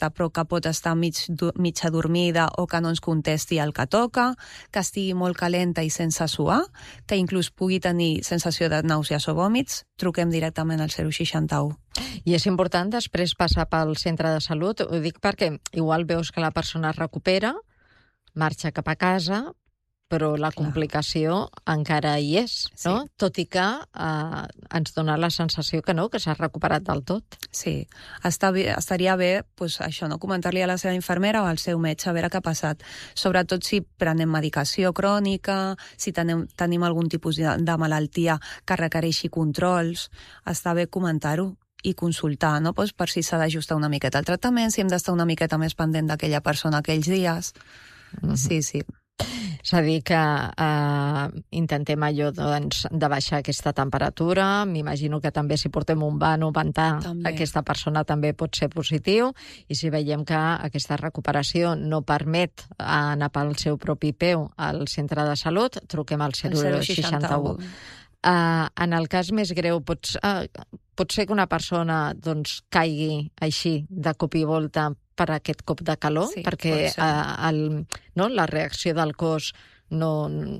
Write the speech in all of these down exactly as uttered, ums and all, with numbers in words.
exacte, però que pot estar mig, mitja dormida o que no ens contesti el que toca, que estigui molt calenta i sense suar, que inclús pugui tenir sensació de nàusees o vòmits, truquem directament al zero seixanta u. I és important després passar pel centre de salut? Ho dic perquè igual veus que la persona es recupera, marxa cap a casa, però la complicació Clar. encara hi és, no? Sí. Tot i que eh, ens dona la sensació que no, que s'ha recuperat del tot. Sí, Està bé, estaria bé pues, això, no? Comentar-li a la seva infermera o al seu metge a veure què ha passat. Sobretot si prenem medicació crònica, si tenim, tenim algun tipus de, de malaltia que requereixi controls, està bé comentar-ho i consultar, no? Pues, per si s'ha d'ajustar una miqueta el tractament, si hem d'estar una miqueta més pendent d'aquella persona aquells dies. Mm-hmm. Sí, sí. És a dir, que eh, intentem allò doncs, de baixar aquesta temperatura. M'imagino que també si portem un ban o ventar, també. Aquesta persona també pot ser positiu. I si veiem que aquesta recuperació no permet anar pel seu propi peu al centre de salut, truquem al zero seixanta u. Uh, en el cas més greu, pots, uh, pot ser que una persona doncs, caigui així de cop i volta per aquest cop de calor, sí, perquè uh, el, no, la reacció del cos no...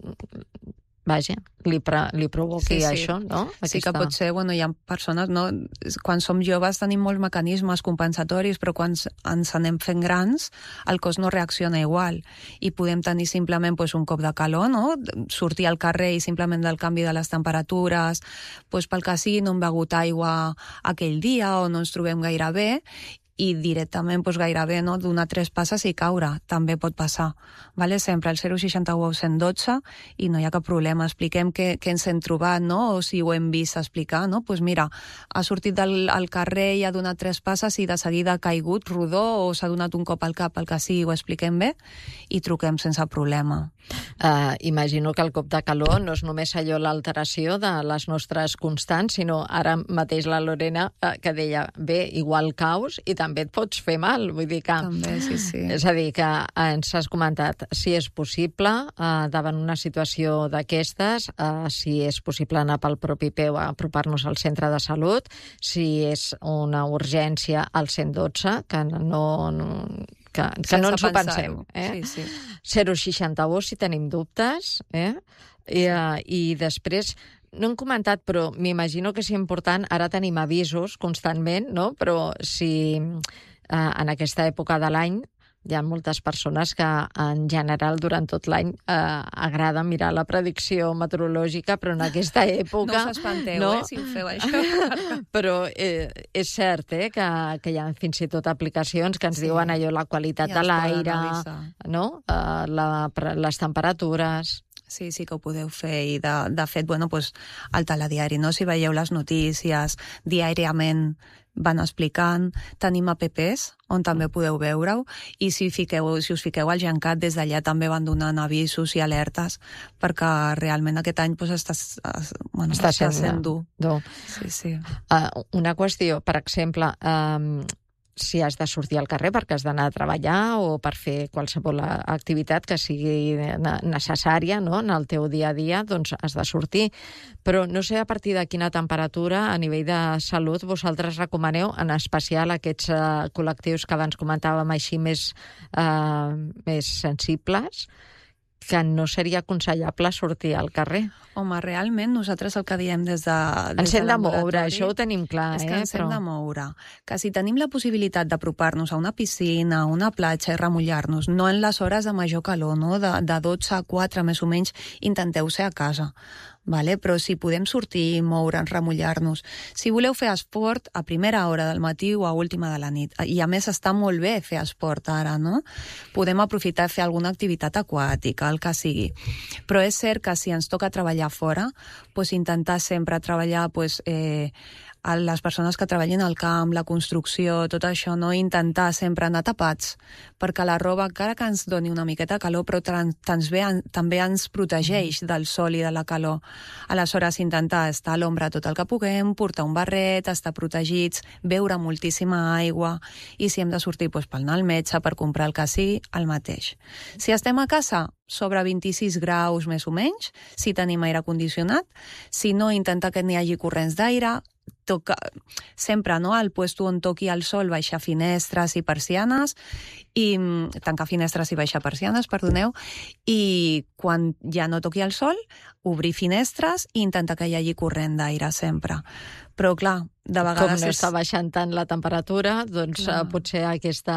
Vaja, li, pre, li provoqui sí, sí. això, no? Aquesta... Sí que pot ser, bueno, hi ha persones, no? Quan som joves tenim molts mecanismes compensatoris, però quan ens anem fent grans, el cos no reacciona igual. I podem tenir simplement pues, un cop de calor, no? Sortir al carrer i simplement del canvi de les temperatures, pues, pel que sigui, no hem begut aigua aquell dia o no ens trobem gaire bé, i directament pues, gairebé no, donar tres passes i caure, també pot passar. Vale? Sempre al zero seixanta u o cent dotze i no hi ha cap problema. Expliquem què, què ens hem trobat, no? O si ho hem vist explicar. No? Pues mira, ha sortit del, al carrer i ha donat tres passes i de seguida ha caigut rodó o s'ha donat un cop al cap, el que sigui, ho expliquem bé i truquem sense problema. Uh, imagino que el cop de calor no és només allò l'alteració de les nostres constants, sinó ara mateix la Lorena uh, que deia, bé, igual caus i també et pots fer mal, vull dir que... També, sí, sí. És a dir, que ens has comentat si és possible, eh, davant una situació d'aquestes, eh, si és possible anar pel propi peu a apropar-nos al centre de salut, si és una urgència al cent dotze, que no... no que, que no ens ho pensem. Eh? Sí, sí. zero seixanta u si tenim dubtes, eh? I, uh, i després... No hem comentat, però m'imagino que és important, ara tenim avisos constantment, no? Però si eh, en aquesta època de l'any hi ha moltes persones que en general durant tot l'any eh, agrada mirar la predicció meteorològica, però en aquesta època... No us espanteu, no? eh, si ho feu això. Però eh, és cert eh, que, que hi ha fins i tot aplicacions que ens sí. diuen allò la qualitat ja de l'aire, no? eh, la, les temperatures... Sí, sí que ho podeu fer i de, de fet, bueno, pues, al telediari, no? Si veieu les notícies, diàriament van explicant, tenim apps on també podeu veure-ho i si, fiqueu, si us fiqueu al Gencat des d'allà també van donant avisos i alertes perquè realment aquest any pues, està, bueno, està, està sent dur. dur. Sí, sí. Uh, una qüestió, per exemple... Um... si has de sortir al carrer perquè has d'anar a treballar o per fer qualsevol activitat que sigui necessària, no? En el teu dia a dia, doncs has de sortir. Però no sé a partir de quina temperatura a nivell de salut vosaltres recomaneu, en especial aquests uh, col·lectius que abans comentàvem així més, uh, més sensibles, que no seria aconsellable sortir al carrer. Home, realment, nosaltres el que diem des de, des ens hem de, de moure, això ho tenim clar. És que eh, ens però... hem de moure. Que si tenim la possibilitat d'apropar-nos a una piscina, a una platja i remullar-nos, no en les hores de major calor, no? de, de dotze a quatre més o menys, intenteu ser a casa. Vale? Però si podem sortir, moure'ns, remullar-nos. Si voleu fer esport a primera hora del matí o a última de la nit, i a més està molt bé fer esport ara, no? Podem aprofitar i fer alguna activitat aquàtica, el que sigui. Però és cert que si ens toca treballar fora, pues intentar sempre treballar pues, eh, a les persones que treballin al camp, la construcció, tot això, no? Intentar sempre anar tapats, perquè la roba, encara que ens doni una miqueta de calor, però tans bé, també ens protegeix del sol i de la calor. Aleshores, intentar estar a l'ombra tot el que puguem, portar un barret, estar protegits, beure moltíssima aigua, i si hem de sortir doncs, per anar al metge, per comprar el que sigui, el mateix. Si estem a casa, sobre vint-i-sis graus més o menys, si tenim aire condicionat, si no, intentar que n'hi hagi corrents d'aire, toca, sempre, no?, al puesto on toqui el sol, baixar finestres i persianes, i tancar finestres i baixar persianes, perdoneu, i quan ja no toqui el sol, obrir finestres i intentar que hi hagi corrent d'aire sempre. Però, clar, de vegades... Com no està baixant tant la temperatura, doncs uh, potser aquesta,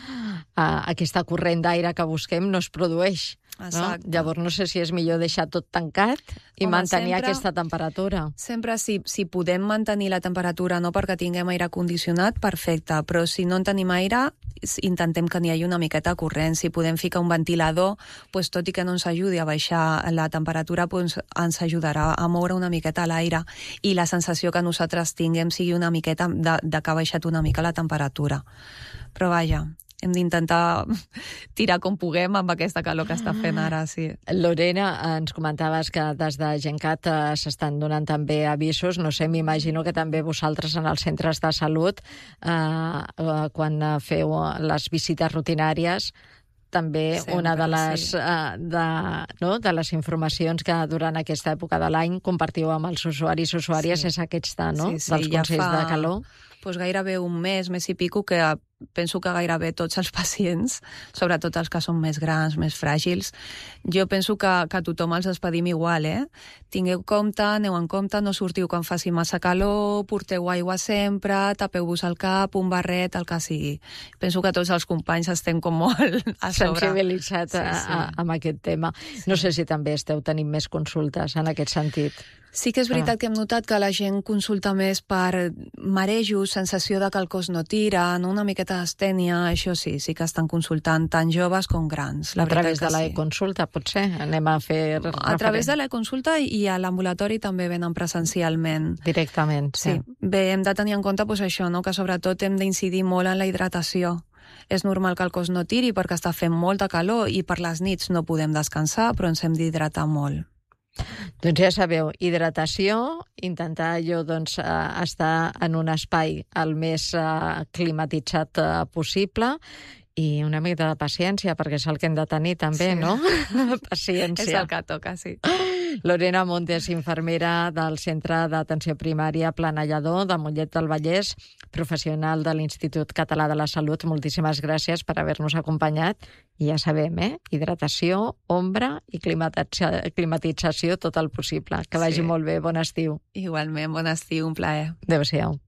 uh, aquesta corrent d'aire que busquem no es produeix. No? Llavors no sé si és millor deixar tot tancat i Home, mantenir sempre, aquesta temperatura. Sempre si, si podem mantenir la temperatura, no perquè tinguem aire condicionat, perfecte, però si no en tenim aire, intentem que n'hi hagi una miqueta corrent. Si podem ficar un ventilador, doncs, tot i que no ens ajudi a baixar la temperatura, doncs, ens ajudarà a moure una miqueta l'aire i la sensació que nosaltres tinguem sigui una miqueta de, de que ha baixat una mica la temperatura. Però vaja, hem d'intentar tirar com puguem amb aquesta calor que està fent ara, sí. Lorena, ens comentaves que des de Gencat eh, s'estan donant també avisos. No sé, m'imagino que també vosaltres en els centres de salut, eh, eh, quan feu les visites rutinàries, també Sempre, una de les, sí. uh, de, no, de les informacions que durant aquesta època de l'any compartiu amb els usuaris i usuàries sí. és aquesta, no?, sí, sí, dels consells ja fa... de calor. Pues gairebé un mes, mes i pico, que penso que gairebé tots els pacients, sobretot els que són més grans, més fràgils, jo penso que, que tothom els despedim igual, eh? Tingueu compte, aneu en compte, no sortiu quan faci massa calor, porteu aigua sempre, tapeu-vos el cap, un barret, el que sigui. Penso que tots els companys estem com molt a sobre. Sensibilitzats sí, sí. A, a, amb aquest tema. Sí. No sé si també esteu tenint més consultes en aquest sentit. Sí que és veritat ah. que hem notat que la gent consulta més per marejos, sensació de que el cos no tira, no? Una miqueta d'astènia, això sí, sí que estan consultant tant joves com grans. La a través de l'e-consulta, sí. potser? Anem a fer... A referent. Través de l'e-consulta i a l'ambulatori també venen presencialment. Directament, sí. sí. Bé, hem de tenir en compte pues, això, no? Que sobretot hem d'incidir molt en la hidratació. És normal que el cos no tiri perquè està fent molta calor i per les nits no podem descansar, però ens hem d'hidratar molt. Doncs ja sabeu, hidratació, intentar jo doncs, estar en un espai el més climatitzat possible i una mica de paciència, perquè és el que hem de tenir també, sí. no? Paciència. És el que toca, sí. Lorena Montes, infermera del Centre d'Atenció Primària Planellador de Mollet del Vallès, professional de l'Institut Català de la Salut. Moltíssimes gràcies per haver-nos acompanyat. I ja sabem, eh? Hidratació, ombra i climatització tot el possible. Que vagi sí. molt bé. Bon estiu. Igualment, bon estiu, un plaer. Adéu-siau.